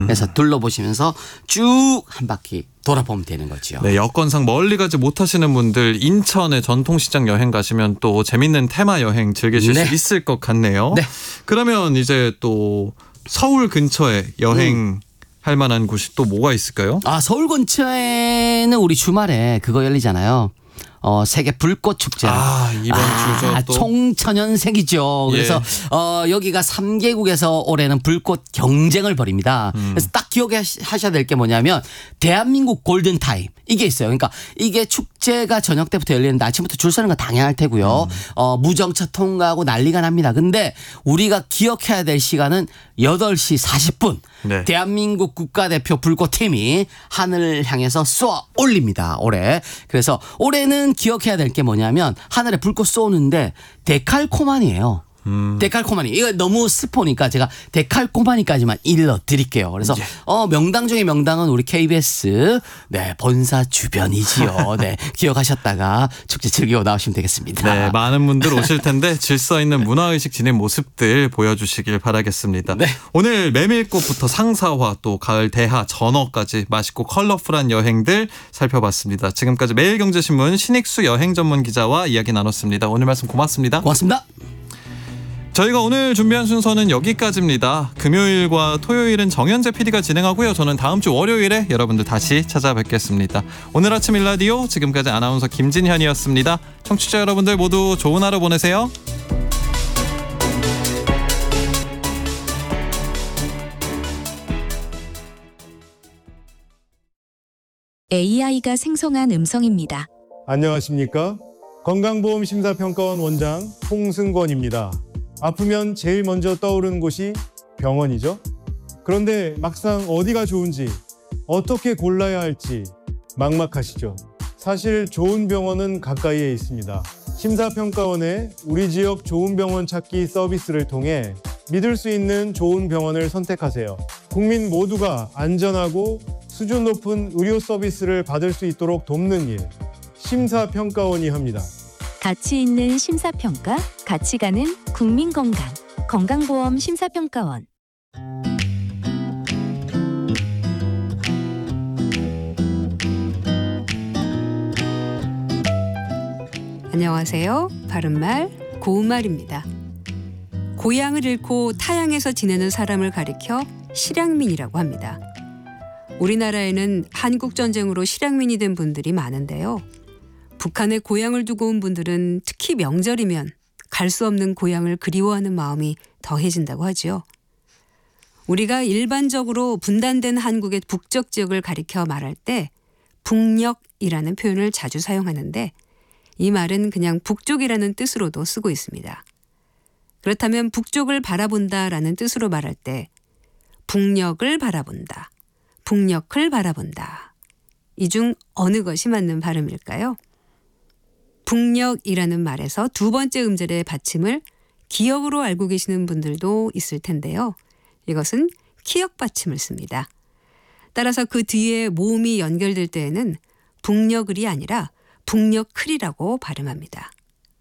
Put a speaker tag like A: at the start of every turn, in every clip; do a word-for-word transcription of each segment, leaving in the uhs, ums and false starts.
A: 그래서 둘러보시면서 쭉 한 바퀴 돌아보면 되는 거죠.
B: 네, 여건상 멀리 가지 못하시는 분들 인천의 전통시장 여행 가시면 또 재밌는 테마 여행 즐기실
A: 네.
B: 수 있을 것 같네요.
A: 네.
B: 그러면 이제 또 서울 근처에 여행 음. 할 만한 곳이 또 뭐가 있을까요?
A: 아, 서울 근처에는 우리 주말에 그거 열리잖아요. 어, 세계 불꽃 축제.
B: 아, 이번
A: 아,
B: 주죠. 또.
A: 총천연색이죠. 그래서
B: 예.
A: 어, 여기가 삼 개국에서 올해는 불꽃 경쟁을 벌입니다.
B: 음.
A: 그래서 딱 기억하셔야 될 게 뭐냐면 대한민국 골든타임 이게 있어요. 그러니까 이게 축제가 저녁 때부터 열리는데 아침부터 줄 서는 건 당연할 테고요.
B: 음.
A: 어, 무정차 통과하고 난리가 납니다. 근데 우리가 기억해야 될 시간은 여덟 시 사십 분.
B: 네.
A: 대한민국 국가대표 불꽃팀이 하늘을 향해서 쏘아 올립니다. 올해. 그래서 올해는 기억해야 될 게 뭐냐면 하늘에 불꽃 쏘는데 데칼코마니예요. 음. 데칼코마니. 이거 너무 스포니까 제가 데칼코마니까지만 일러드릴게요. 그래서
B: 예.
A: 어, 명당 중에 명당은 우리 케이비에스 네, 본사 주변이지요. 네, 기억하셨다가 축제 즐기고 나오시면 되겠습니다.
B: 네, 많은 분들 오실 텐데 질서 있는 문화의식 지닌 모습들 보여주시길 바라겠습니다.
A: 네.
B: 오늘 메밀꽃부터 상사화 또 가을 대하 전어까지 맛있고 컬러풀한 여행들 살펴봤습니다. 지금까지 매일경제신문 신익수 여행 전문 기자와 이야기 나눴습니다. 오늘 말씀 고맙습니다.
A: 고맙습니다.
B: 저희가 오늘 준비한 순서는 여기까지입니다. 금요일과 토요일은 정현재 피디가 진행하고요. 저는 다음 주 월요일에 여러분들 다시 찾아뵙겠습니다. 오늘 아침 일라디오 지금까지 아나운서 김진현이었습니다. 청취자 여러분들 모두 좋은 하루 보내세요.
C: 에이아이가 생성한 음성입니다.
D: 안녕하십니까? 건강보험심사평가원 원장 홍승권입니다. 아프면 제일 먼저 떠오르는 곳이 병원이죠. 그런데 막상 어디가 좋은지, 어떻게 골라야 할지 막막하시죠. 사실 좋은 병원은 가까이에 있습니다. 심사평가원의 우리 지역 좋은 병원 찾기 서비스를 통해 믿을 수 있는 좋은 병원을 선택하세요. 국민 모두가 안전하고 수준 높은 의료 서비스를 받을 수 있도록 돕는 일, 심사평가원이 합니다.
C: 가치 있는 심사평가, 가치 가는 국민건강, 건강보험 심사평가원.
E: 안녕하세요. 바른말, 고운말입니다. 고향을 잃고 타향에서 지내는 사람을 가리켜 실향민이라고 합니다. 우리나라에는 한국전쟁으로 실향민이 된 분들이 많은데요. 북한에 고향을 두고 온 분들은 특히 명절이면 갈 수 없는 고향을 그리워하는 마음이 더해진다고 하죠. 우리가 일반적으로 분단된 한국의 북쪽 지역을 가리켜 말할 때 북녘이라는 표현을 자주 사용하는데 이 말은 그냥 북쪽이라는 뜻으로도 쓰고 있습니다. 그렇다면 북쪽을 바라본다라는 뜻으로 말할 때 북녘을 바라본다, 북녘을 바라본다. 이 중 어느 것이 맞는 발음일까요? 북녘이라는 말에서 두 번째 음절의 받침을 기역으로 알고 계시는 분들도 있을 텐데요. 이것은 키역 받침을 씁니다. 따라서 그 뒤에 모음이 연결될 때에는 북녘을이 아니라 북녘클이라고 발음합니다.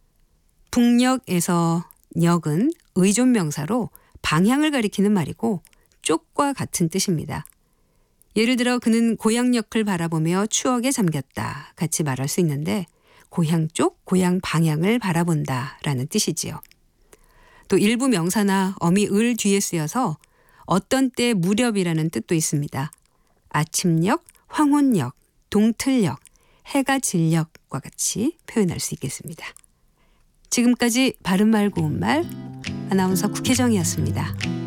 E: 북녘에서 녘은 의존명사로 방향을 가리키는 말이고 쪽과 같은 뜻입니다. 예를 들어 그는 고향녘을 바라보며 추억에 잠겼다 같이 말할 수 있는데 고향 쪽, 고향 방향을 바라본다 라는 뜻이지요. 또 일부 명사나 어미 을 뒤에 쓰여서 어떤 때 무렵이라는 뜻도 있습니다. 아침녘, 황혼녘, 동틀녘, 해가 질녘과 같이 표현할 수 있겠습니다. 지금까지 바른말 고운말 아나운서 국혜정이었습니다.